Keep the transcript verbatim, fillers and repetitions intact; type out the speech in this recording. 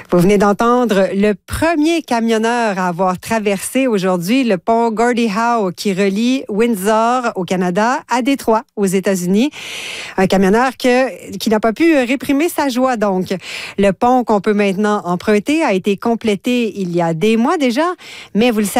Vous venez d'entendre le premier camionneur à avoir traversé aujourd'hui le pont Gordie Howe qui relie Windsor au Canada à Détroit aux États-Unis. Un camionneur que, qui n'a pas pu réprimer sa joie donc. Le pont qu'on peut maintenant emprunter a été complété il y a des mois déjà, mais vous le savez,